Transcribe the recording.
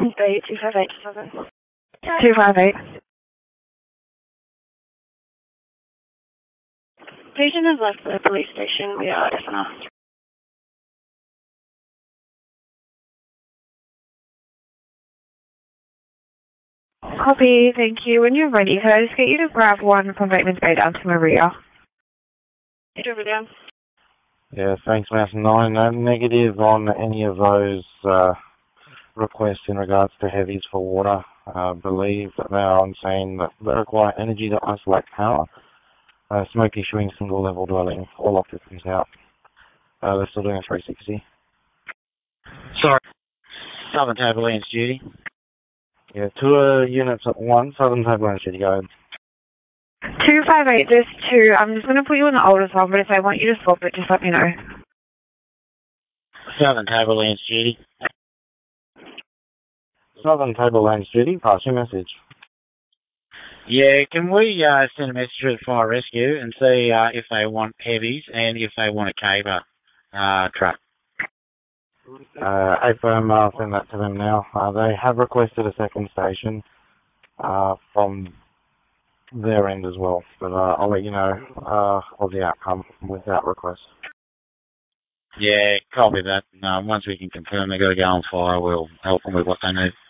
B2587. 258. Patient has left the police station. We are SNR. Copy, thank you. When you're ready, can I just get you to grab one from Bateman's Bay down to Maria? It's over there. Yeah, thanks, Mountain 9. No negative on any of those requests in regards to heavies for water. Believe that they are on scene that they require energy to isolate power. Smoke issuing single level dwelling, all occupants out. They're still doing a 360. Sorry, Southern Tablelands duty. Yeah, 2 units at once, Southern Tablelands duty, go ahead. 258, there's 2. I'm just going to put you in the oldest one, but if I want you to swap it, just let me know. Southern Tablelands duty. Southern Tablelands duty, pass your message. Yeah, can we send a message to the fire rescue and see if they want heavies and if they want a caber truck? AFM, I'll send that to them now. They have requested a second station from their end as well, but I'll let you know of the outcome with that request. Yeah, copy that. Once we can confirm they've got to go on fire, we'll help them with what they need.